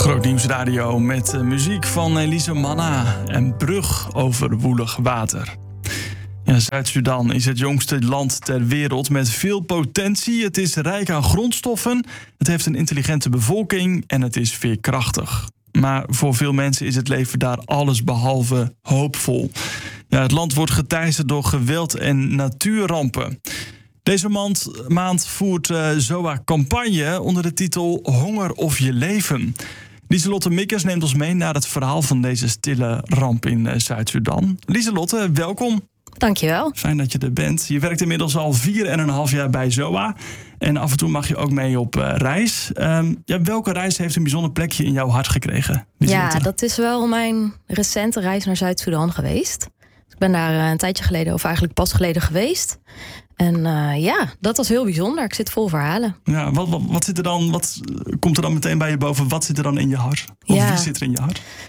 Grootnieuwsradio met muziek van Elise Manna en Brug over woelig water. Ja, Zuid-Sudan is het jongste land ter wereld met veel potentie. Het is rijk aan grondstoffen, het heeft een intelligente bevolking en het is veerkrachtig. Maar voor veel mensen is het leven daar allesbehalve hoopvol. Ja, het land wordt geteisterd door geweld en natuurrampen. Deze maand voert ZOA campagne onder de titel Honger of je leven. Lieselotte Mikkers neemt ons mee naar het verhaal van deze stille ramp in Zuid-Sudan. Lieselotte, welkom. Dankjewel. Fijn dat je er bent. Je werkt inmiddels al 4,5 jaar bij ZOA. En af en toe mag je ook mee op reis. Welke reis heeft een bijzonder plekje in jouw hart gekregen? Ja, dat is wel mijn recente reis naar Zuid-Sudan geweest. Ik ben daar een tijdje geleden, of eigenlijk pas geleden geweest. En dat was heel bijzonder. Ik zit vol verhalen. Ja, wat zit er dan? Wat komt er dan meteen bij je boven? Wat zit er dan in je hart? Of wie zit er in je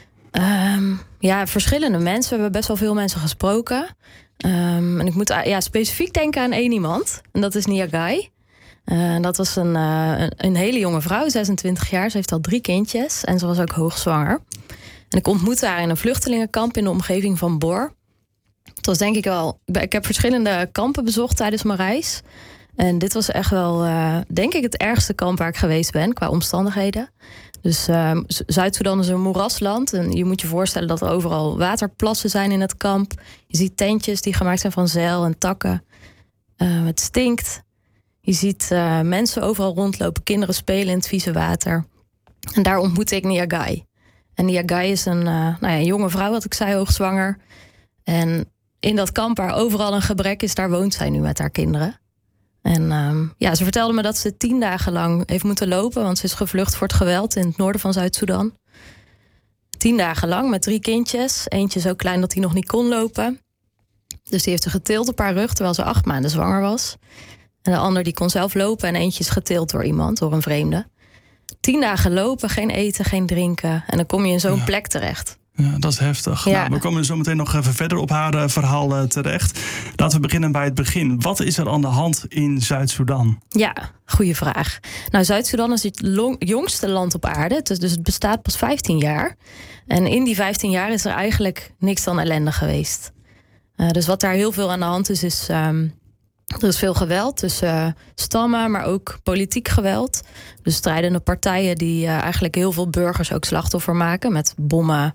hart? Verschillende mensen. We hebben best wel veel mensen gesproken. En ik moet specifiek denken aan één iemand. En dat is Niagai. Dat was een hele jonge vrouw, 26 jaar. Ze heeft al 3 kindjes en ze was ook hoogzwanger. En ik ontmoette haar in een vluchtelingenkamp in de omgeving van Bor. Het was denk ik wel... Ik heb verschillende kampen bezocht tijdens mijn reis. En dit was echt wel, denk ik, het ergste kamp waar ik geweest ben qua omstandigheden. Dus Zuid-Sudan is een moerasland. En je moet je voorstellen dat er overal waterplassen zijn in het kamp. Je ziet tentjes die gemaakt zijn van zeil en takken. Het stinkt. Je ziet mensen overal rondlopen, kinderen spelen in het vieze water. En daar ontmoette ik Niagai. En Niagai is een jonge vrouw, wat ik zei, hoogzwanger. En in dat kamp waar overal een gebrek is, daar woont zij nu met haar kinderen. En ze vertelde me dat ze 10 dagen lang heeft moeten lopen, want ze is gevlucht voor het geweld in het noorden van Zuid-Sudan. 10 dagen lang met 3 kindjes. Eentje zo klein dat hij nog niet kon lopen. Dus die heeft ze getild op haar rug, terwijl ze 8 maanden zwanger was. En de ander die kon zelf lopen en eentje is getild door iemand, door een vreemde. 10 dagen lopen, geen eten, geen drinken. En dan kom je in zo'n plek terecht. Ja, dat is heftig. Ja. Nou, we komen zo meteen nog even verder op haar verhaal terecht. Laten we beginnen bij het begin. Wat is er aan de hand in Zuid-Sudan? Ja, goede vraag. Nou, Zuid-Sudan is het jongste land op aarde. Dus het bestaat pas 15 jaar. En in die 15 jaar is er eigenlijk niks dan ellende geweest. Dus wat daar heel veel aan de hand is er is veel geweld tussen stammen, maar ook politiek geweld. Dus strijdende partijen die eigenlijk heel veel burgers ook slachtoffer maken met bommen,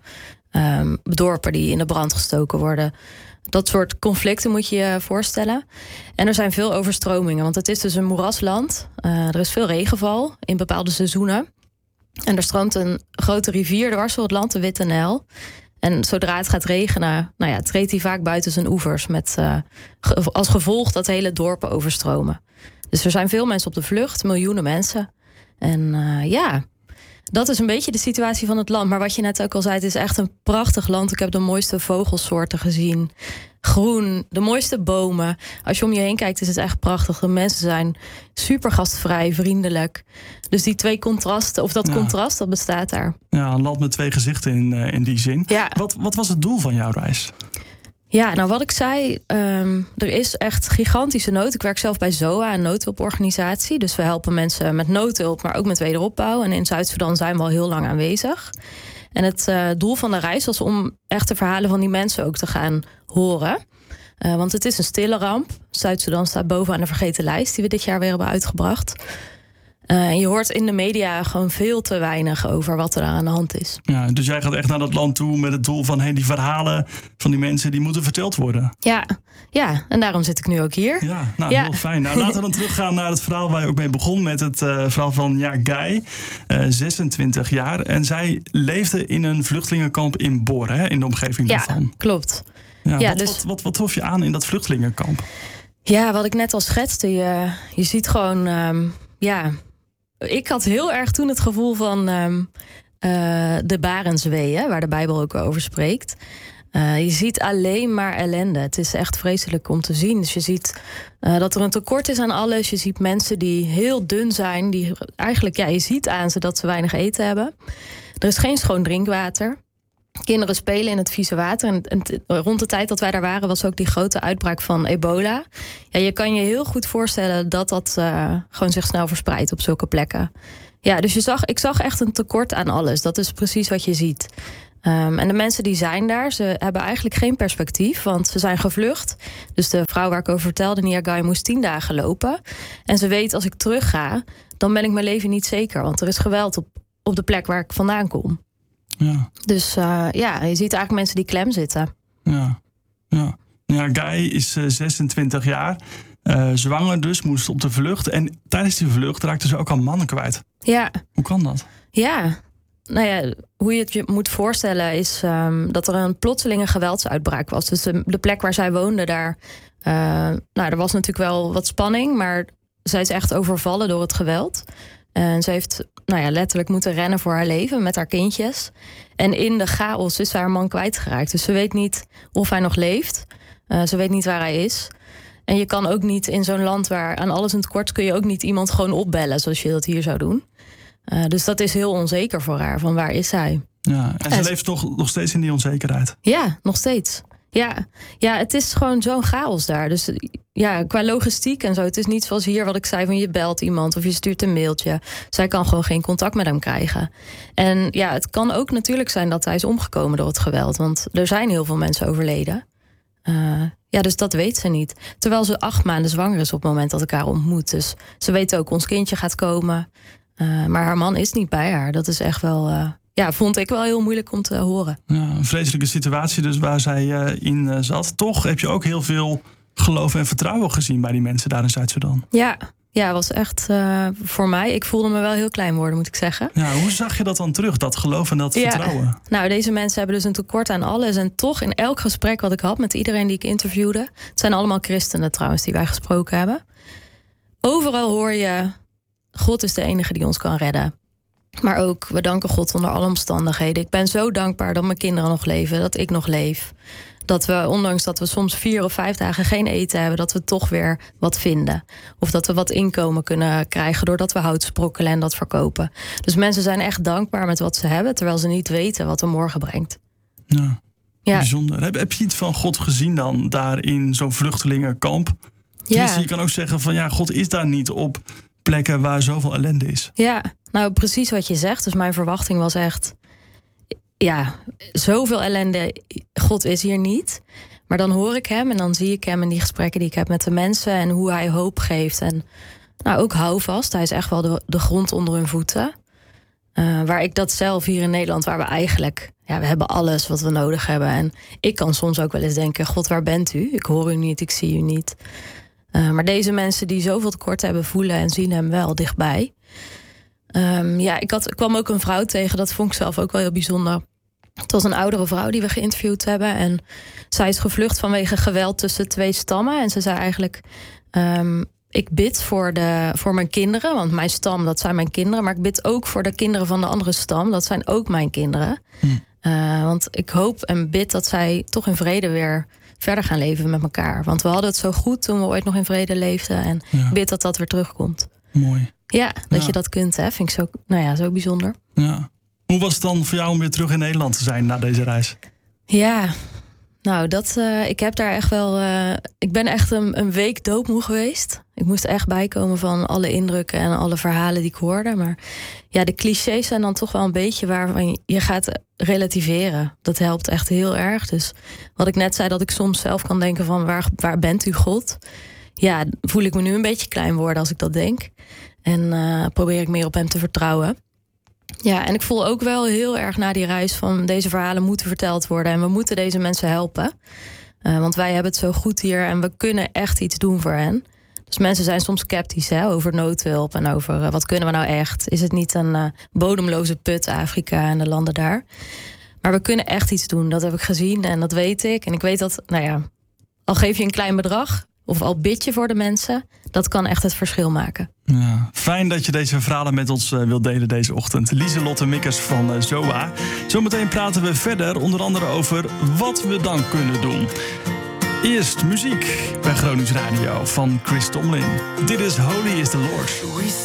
dorpen die in de brand gestoken worden. Dat soort conflicten moet je je voorstellen. En er zijn veel overstromingen, want het is dus een moerasland. Er is veel regenval in bepaalde seizoenen. En er stroomt een grote rivier dwars door het land, de Witte Nijl. En zodra het gaat regenen, treedt hij vaak buiten zijn oevers. Met als gevolg dat hele dorpen overstromen. Dus er zijn veel mensen op de vlucht, miljoenen mensen. En dat is een beetje de situatie van het land. Maar wat je net ook al zei, het is echt een prachtig land. Ik heb de mooiste vogelsoorten gezien. Groen, de mooiste bomen. Als je om je heen kijkt, is het echt prachtig. De mensen zijn super gastvrij, vriendelijk. Dus die 2 contrasten, of dat contrast, dat bestaat daar. Ja, een land met 2 gezichten in die zin. Ja. Wat was het doel van jouw reis? Ja, nou wat ik zei, er is echt gigantische nood. Ik werk zelf bij ZOA, een noodhulporganisatie. Dus we helpen mensen met noodhulp, maar ook met wederopbouw. En in Zuid-Sudan zijn we al heel lang aanwezig. En het doel van de reis was om echt de verhalen van die mensen ook te gaan horen. Want het is een stille ramp. Zuid-Sudan staat bovenaan de vergeten lijst die we dit jaar weer hebben uitgebracht. En je hoort in de media gewoon veel te weinig over wat er aan de hand is. Ja, dus jij gaat echt naar dat land toe met het doel van die verhalen van die mensen die moeten verteld worden. Ja, en daarom zit ik nu ook hier. Ja, heel fijn. Nou, laten we dan teruggaan naar het verhaal waar je ook mee begon met het verhaal van Guy, 26 jaar. En zij leefde in een vluchtelingenkamp in Bor, hè, in de omgeving daarvan. Ja, klopt. Ja, wat trof je aan in dat vluchtelingenkamp? Ja, wat ik net al schetste, je ziet gewoon, ik had heel erg toen het gevoel van de Barensweeën, waar de Bijbel ook over spreekt. Je ziet alleen maar ellende. Het is echt vreselijk om te zien. Dus je ziet dat er een tekort is aan alles. Je ziet mensen die heel dun zijn. Die eigenlijk, je ziet aan ze dat ze weinig eten hebben. Er is geen schoon drinkwater. Kinderen spelen in het vieze water. En rond de tijd dat wij daar waren, was ook die grote uitbraak van ebola. Ja, je kan je heel goed voorstellen dat gewoon zich snel verspreidt op zulke plekken. Ja, dus ik zag echt een tekort aan alles. Dat is precies wat je ziet. En de mensen die zijn daar, ze hebben eigenlijk geen perspectief, want ze zijn gevlucht. Dus de vrouw waar ik over vertelde, Nia Gai, moest 10 dagen lopen. En ze weet, als ik terug ga, dan ben ik mijn leven niet zeker. Want er is geweld op de plek waar ik vandaan kom. Ja. Dus je ziet eigenlijk mensen die klem zitten. Ja, Gai is 26 jaar. Zwanger dus, moest op de vlucht. En tijdens die vlucht raakte ze ook al mannen kwijt. Ja. Hoe kan dat? Ja, nou ja, hoe je het je moet voorstellen is dat er een plotselinge geweldsuitbraak was. Dus de plek waar zij woonde, daar er was natuurlijk wel wat spanning, maar zij is echt overvallen door het geweld. En ze heeft letterlijk moeten rennen voor haar leven met haar kindjes. En in de chaos is ze haar man kwijtgeraakt. Dus ze weet niet of hij nog leeft. Ze weet niet waar hij is. En je kan ook niet in zo'n land waar aan alles een tekort, kun je ook niet iemand gewoon opbellen zoals je dat hier zou doen. Dus dat is heel onzeker voor haar, van waar is hij? Ja, en ze leeft toch nog steeds in die onzekerheid? Ja, nog steeds. Ja, het is gewoon zo'n chaos daar. Dus ja, qua logistiek en zo. Het is niet zoals hier wat ik zei, van je belt iemand of je stuurt een mailtje. Zij kan gewoon geen contact met hem krijgen. En ja, het kan ook natuurlijk zijn dat hij is omgekomen door het geweld. Want er zijn heel veel mensen overleden. Dus dat weet ze niet. Terwijl ze 8 maanden zwanger is op het moment dat ik haar ontmoet. Dus ze weet ook, ons kindje gaat komen. Maar haar man is niet bij haar. Dat is echt wel, vond ik wel heel moeilijk om te horen. Ja, een vreselijke situatie dus waar zij in zat. Toch heb je ook heel veel geloof en vertrouwen gezien bij die mensen daar in Zuid-Sudan. Ja, het was echt voor mij. Ik voelde me wel heel klein worden, moet ik zeggen. Ja, hoe zag je dat dan terug, dat geloof en dat vertrouwen? Nou, deze mensen hebben dus een tekort aan alles. En toch in elk gesprek wat ik had met iedereen die ik interviewde, het zijn allemaal christenen trouwens die wij gesproken hebben. Overal hoor je, God is de enige die ons kan redden. Maar ook, we danken God onder alle omstandigheden. Ik ben zo dankbaar dat mijn kinderen nog leven, dat ik nog leef. Dat we, ondanks dat we soms 4 of 5 dagen geen eten hebben, dat we toch weer wat vinden. Of dat we wat inkomen kunnen krijgen doordat we hout sprokkelen en dat verkopen. Dus mensen zijn echt dankbaar met wat ze hebben, terwijl ze niet weten wat er morgen brengt. Ja. Bijzonder. Heb je iets van God gezien dan daar in zo'n vluchtelingenkamp? Ja. Je kan ook zeggen van ja, God is daar niet op plekken waar zoveel ellende is. Ja, nou precies wat je zegt. Dus mijn verwachting was echt, zoveel ellende, God is hier niet. Maar dan hoor ik hem en dan zie ik hem in die gesprekken die ik heb met de mensen en hoe hij hoop geeft. En ook houvast. Hij is echt wel de grond onder hun voeten. Waar ik dat zelf hier in Nederland, waar we eigenlijk, we hebben alles wat we nodig hebben. En ik kan soms ook wel eens denken, God, waar bent u? Ik hoor u niet, ik zie u niet. Maar deze mensen die zoveel tekort hebben, voelen en zien hem wel dichtbij. Ik kwam ook een vrouw tegen, dat vond ik zelf ook wel heel bijzonder. Het was een oudere vrouw die we geïnterviewd hebben. En zij is gevlucht vanwege geweld tussen 2 stammen. En ze zei eigenlijk, ik bid voor mijn kinderen. Want mijn stam, dat zijn mijn kinderen. Maar ik bid ook voor de kinderen van de andere stam. Dat zijn ook mijn kinderen. Want ik hoop en bid dat zij toch in vrede weer verder gaan leven met elkaar. Want we hadden het zo goed toen we ooit nog in vrede leefden. En ik bid dat dat weer terugkomt. Mooi. Ja, dat je dat kunt, hè, vind ik zo bijzonder. Ja. Hoe was het dan voor jou om weer terug in Nederland te zijn na deze reis? Ja, nou, ik heb daar echt wel. Ik ben echt een week doodmoe geweest. Ik moest echt bijkomen van alle indrukken en alle verhalen die ik hoorde. Maar ja, de clichés zijn dan toch wel een beetje waarvan je gaat relativeren. Dat helpt echt heel erg. Dus wat ik net zei, dat ik soms zelf kan denken van waar bent u, God? Ja, voel ik me nu een beetje klein worden als ik dat denk. En probeer ik meer op hem te vertrouwen. Ja, en ik voel ook wel heel erg na die reis van deze verhalen moeten verteld worden. En we moeten deze mensen helpen. Want wij hebben het zo goed hier en we kunnen echt iets doen voor hen. Dus mensen zijn soms sceptisch over noodhulp en over wat kunnen we nou echt. Is het niet een bodemloze put, Afrika en de landen daar? Maar we kunnen echt iets doen, dat heb ik gezien en dat weet ik. En ik weet dat, al geef je een klein bedrag of al bid je voor de mensen, dat kan echt het verschil maken. Ja, fijn dat je deze verhalen met ons wilt delen deze ochtend. Lieselotte Mikkers van ZOA. Zometeen praten we verder, onder andere over wat we dan kunnen doen. Eerst muziek bij Gronings Radio van Chris Tomlin. Dit is Holy is the Lord.